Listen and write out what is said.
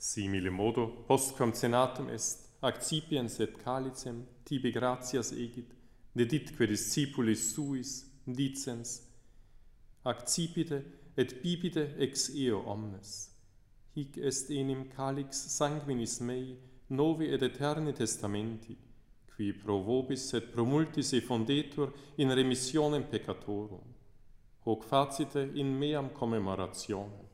Simile modo, postquam cenatum est, accipiens et calicem, tibi gratias egit, deditque discipulis suis, dicens, accipite et bibite ex eo omnes. Hic est enim calix sanguinis mei, novi et eterni testamenti, qui pro vobis et pro multis effondetur in remissionem peccatorum. Hoc facite in meam commemorationem.